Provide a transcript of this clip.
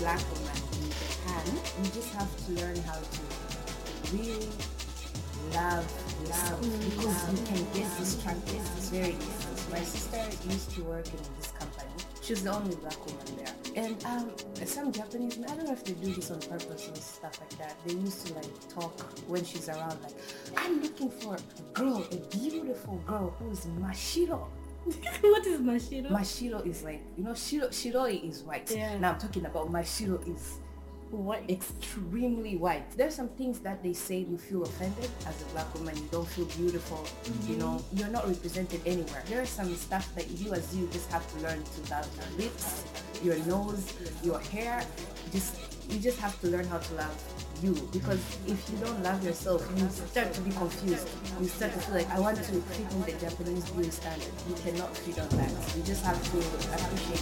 black woman in Japan, you just have to learn how to really love yourself because you can get distracted very easily. My sister used to work in this company. She was the only black woman there. And some Japanese, I don't know if they do this on purpose or stuff like that. They used to like talk when she's around, like, I'm looking for a girl, a beautiful girl who's Mashiro. What is Mashiro? Mashiro is like, Shiroi is white. Yeah. Now I'm talking about Mashiro is What? extremely white. There's some things that they say you feel offended as a black woman, you don't feel beautiful, you're not represented anywhere. There's some stuff that you just have to learn to love your lips, your nose, your hair. You just have to learn how to love you, because if you don't love yourself, you start to be confused. You start to feel like, I want to fit in the Japanese beauty standard. You cannot fit on that. You just have to appreciate